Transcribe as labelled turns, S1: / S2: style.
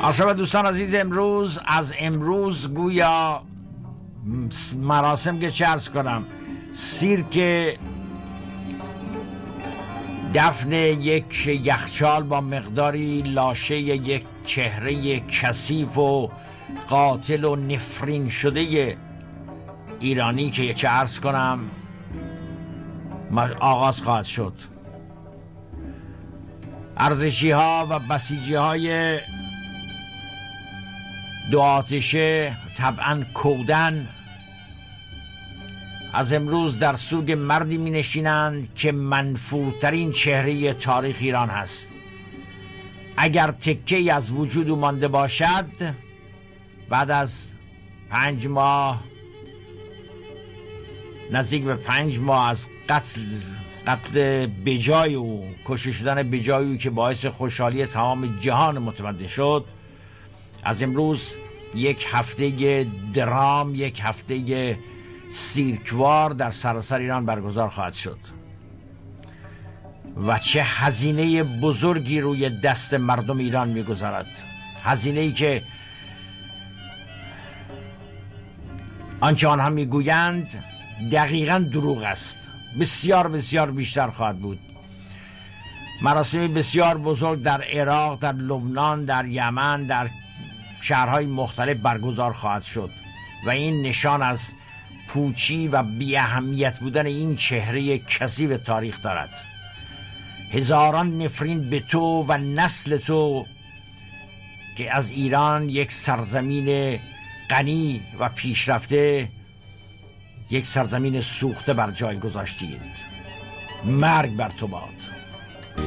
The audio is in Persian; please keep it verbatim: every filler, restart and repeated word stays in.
S1: آشنا دوستان عزیز، امروز از امروز گویا مراسم که چه عرض کنم، سیرک دفن یک یخچال با مقداری لاشه یک چهره کثیف و قاتل و نفرین شده ایرانی که چه عرض کنم آغاز خواهد شد. ارزشی ها و بسیجی های دو آتشه طبعا کودن از امروز در سوگ مردی می نشینند که منفورترین چهره تاریخ ایران هست. اگر تکه‌ای از وجود او مانده باشد، بعد از پنج ماه نزدیک به پنج ماه از قتل قتل بجای او، کشته شدن بجای او که باعث خوشحالی تمام جهان متمدن شد، از امروز یک هفته درام، یک هفته سیرکوار در سراسر ایران برگزار خواهد شد و چه هزینه بزرگی روی دست مردم ایران میگذارد. هزینه‌ای که آنچه آنها میگویند دقیقاً دروغ است. بسیار بسیار بیشتر خواهد بود. مراسمی بسیار بزرگ در عراق، در لبنان، در یمن، در شهرهای مختلف برگزار خواهد شد و این نشان از پوچی و بی اهمیت بودن این چهره کثیف تاریخ دارد. هزاران نفرین به تو و نسل تو که از ایران، یک سرزمین غنی و پیشرفته، یک سرزمین سوخته بر جای گذاشتید. مرگ بر تو باد.